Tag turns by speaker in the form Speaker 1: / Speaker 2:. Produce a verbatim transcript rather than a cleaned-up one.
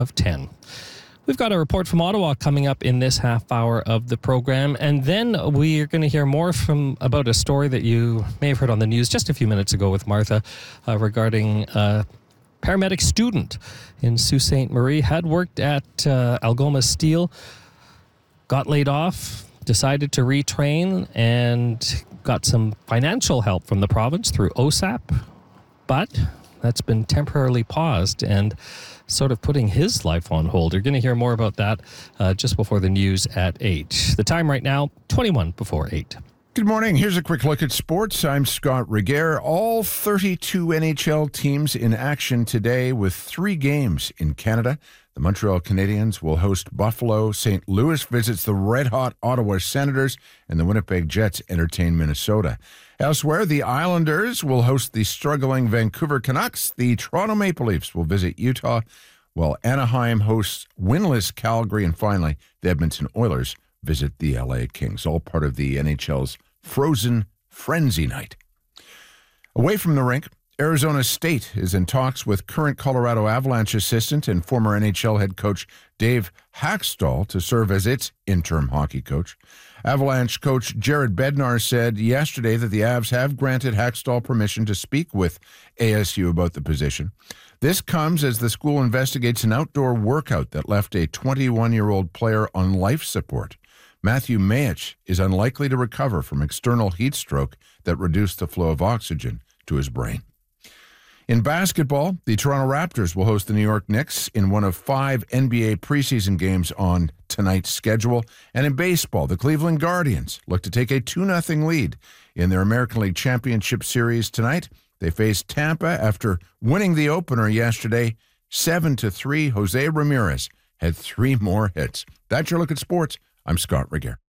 Speaker 1: of ten. We've got a report from Ottawa coming up in this half hour of the program, and then we are going to hear more from about a story that you may have heard on the news just a few minutes ago with Martha uh, regarding a paramedic student in Sault Ste. Marie, had worked at uh, Algoma Steel, got laid off, decided to retrain, and got some financial help from the province through O S A P, but that's been temporarily paused and sort of putting his life on hold. You're going to hear more about that uh, just before the news at eight. The time right now, twenty-one before eight.
Speaker 2: Good morning. Here's a quick look at sports. I'm Scott Regehr. All thirty-two N H L teams in action today with three games in Canada. The Montreal Canadiens will host Buffalo. Saint Louis visits the red-hot Ottawa Senators, and the Winnipeg Jets entertain Minnesota. Elsewhere, the Islanders will host the struggling Vancouver Canucks. The Toronto Maple Leafs will visit Utah, while Anaheim hosts winless Calgary. And finally, the Edmonton Oilers visit the L A Kings, all part of the N H L's Frozen Frenzy Night. Away from the rink, Arizona State is in talks with current Colorado Avalanche assistant and former N H L head coach Dave Hakstol to serve as its interim hockey coach. Avalanche coach Jared Bednar said yesterday that the Avs have granted Hakstol permission to speak with A S U about the position. This comes as the school investigates an outdoor workout that left a twenty-one-year-old player on life support. Matthew Mayich is unlikely to recover from external heat stroke that reduced the flow of oxygen to his brain. In basketball, the Toronto Raptors will host the New York Knicks in one of five N B A preseason games on tonight's schedule. And in baseball, the Cleveland Guardians look to take a two nothing lead in their American League Championship Series tonight. They face Tampa after winning the opener yesterday, seven to three. Jose Ramirez had three more hits. That's your look at sports. I'm Scott Regehr.